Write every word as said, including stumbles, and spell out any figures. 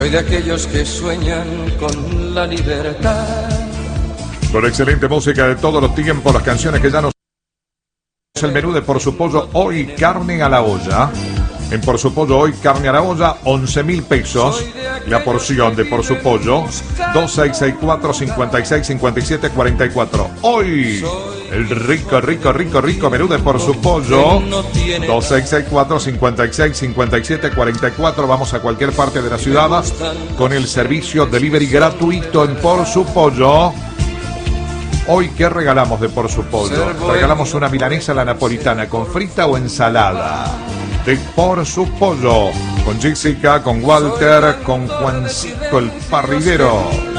Soy de aquellos que sueñan con la libertad. Con excelente música de todos los tiempos, las canciones que ya nos... El menú de Por Su Pollo, hoy carne a la olla. En Por Su Pollo, hoy carne a la olla, once mil pesos. La porción de Por Su Pollo, dos seis seis cuatro, cinco seis, cinco siete cuatro cuatro. Hoy, el rico, rico, rico, rico menú de Por Su Pollo, dos seis seis cuatro, cinco seis, cinco siete cuatro cuatro. Vamos a cualquier parte de la ciudad con el servicio delivery gratuito en Por Su Pollo. Hoy, ¿qué regalamos de Por Su Pollo? Regalamos una milanesa a la napolitana con frita o ensalada. De Por Su Pollo, con Jessica, con Walter, con Juancito el parrillero.